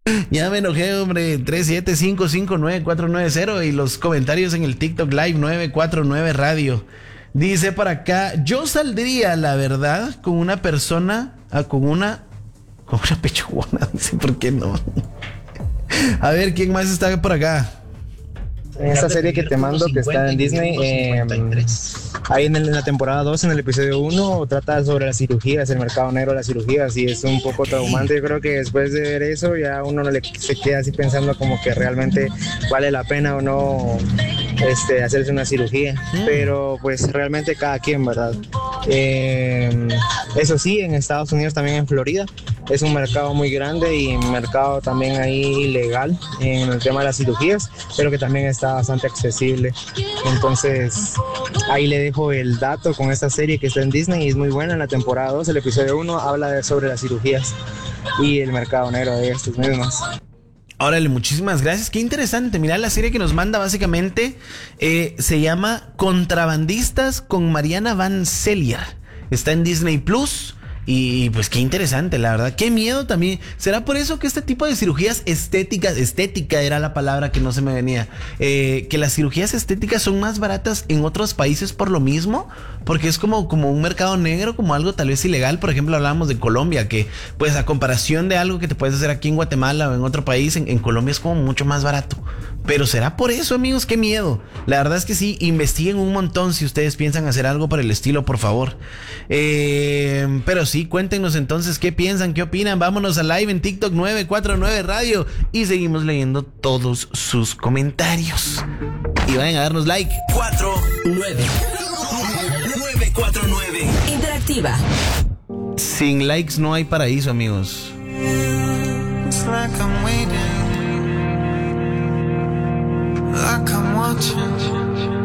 Ya me enojé, hombre. 375594990 y los comentarios en el TikTok Live 949 Radio. Dice por acá, yo saldría, la verdad, con una persona, con una pechugona, no sé por qué no. A ver, ¿quién más está por acá? En esta serie que te mando, que está en Disney, ahí en la temporada 2, en el episodio 1, trata sobre las cirugías, el mercado negro de las cirugías, y es un poco traumante. Yo creo que después de ver eso, ya uno no se queda así pensando como que realmente vale la pena o no hacerse una cirugía, pero pues realmente cada quien, ¿verdad? Eso sí, en Estados Unidos, también en Florida, es un mercado muy grande y un mercado también ahí legal en el tema de las cirugías, pero que también está bastante accesible. Entonces, ahí le dejo el dato con esta serie que está en Disney y es muy buena. En la temporada 2, el episodio 1, habla sobre las cirugías y el mercado negro de estos mismos. Órale, muchísimas gracias. Qué interesante. Mira, la serie que nos manda básicamente se llama Contrabandistas con Mariana Van Cellier. Está en Disney Plus. Y pues qué interesante, la verdad. Qué miedo también. ¿Será por eso que este tipo de cirugías estética era la palabra que no se me venía? Que las cirugías estéticas son más baratas en otros países por lo mismo, porque es como un mercado negro, como algo tal vez ilegal. Por ejemplo, hablábamos de Colombia, que pues a comparación de algo que te puedes hacer aquí en Guatemala o en otro país, en Colombia es como mucho más barato. Pero ¿será por eso, amigos? Qué miedo. La verdad es que sí, investiguen un montón si ustedes piensan hacer algo por el estilo, por favor. Pero sí, cuéntenos entonces qué piensan, qué opinan. Vámonos a live en TikTok 949 Radio y seguimos leyendo todos sus comentarios. Y vayan a darnos like. 949 Interactiva. Sin likes no hay paraíso, amigos. It's like I'm waiting, like I'm watching.